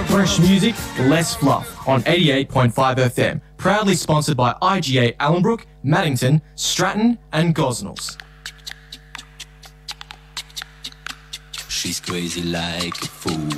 Fresh music, less fluff on 88.5 FM. Proudly sponsored by IGA Allenbrook, Maddington, Stratton and Gosnells. She's crazy like a fool.